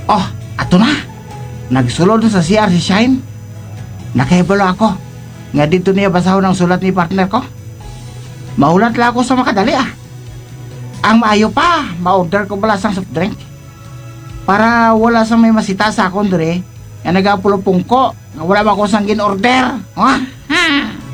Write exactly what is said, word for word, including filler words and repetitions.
Oh, ato na. Nagsulod na sa C R si Shine. Nakahibalo ako. Nga dito niya basahon ang sulat ni partner ko. Maulat lang ako sa makadali ah. Ang maayo pa, ma-order ko bala sang soft drink. Para wala sa may masita sa akong dire, nga nagapulupong ko, nga wala ba ko sang gin-order. Oh, ha?